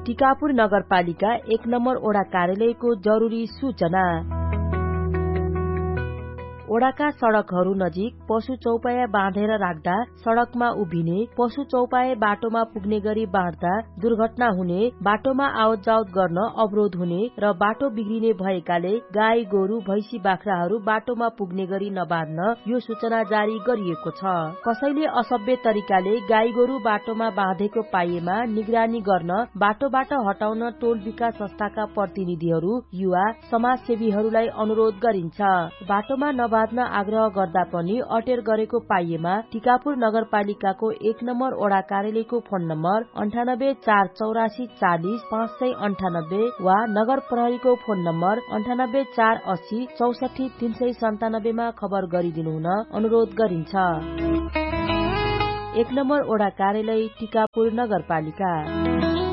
टिकापुर नगरपालिका 1 नम्बर वडा कार्यालयको जरुरी सूचना। वडाका सड़कहरू नजिक पशु चौपाया बाँधेर राख्दा सड़कमा उभिने, पशु चौपाया बाटोमा पुग्ने गरी बाँड्दा दुर्घटना हुने, बाटोमा आवत जावत गर्न अवरोध हुने र बाटो बिग्रिने भएकाले गाई गोरु भैंसी बाख्राहरू बाटोमा पुग्ने गरी नबाँध्न यो सूचना जारी गरिएको छ। कसैले असभ्य तरिकाले गाई गोरु बाटोमा बाँधेको पाइएमा निगरानी गर्न बाटोबाट हटाउन टोल विकास संस्थाका प्रतिनिधिहरू, युवा समाजसेवीहरूलाई अनुरोध गरिन्छ। बाटोमा नबाँध्न आग्रह गर्दा पनि अटेर गरेको पाइएमा टिकापुर नगरपालिकाको 1 नम्बर वडा कार्यालयको फोन नम्बर 984884 40 598 वा नगर प्रहरीको फोन नम्बर 9848 64 397 मा खबर गरिदिनु हुन अनुरोध गरिन्छ। 1 नम्बर वडा कार्यालय टिकापुर नगरपालिका।